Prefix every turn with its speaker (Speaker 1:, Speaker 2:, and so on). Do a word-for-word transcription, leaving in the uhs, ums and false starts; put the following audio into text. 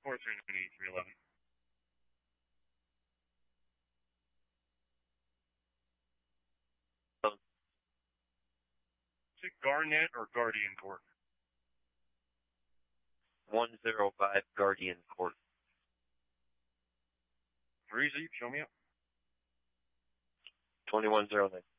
Speaker 1: four three nine eight three eleven.
Speaker 2: Um,
Speaker 1: Is it Garnet or Guardian Court?
Speaker 2: one oh five Guardian Court.
Speaker 1: Breezy, show me up.
Speaker 2: twenty-one oh nine.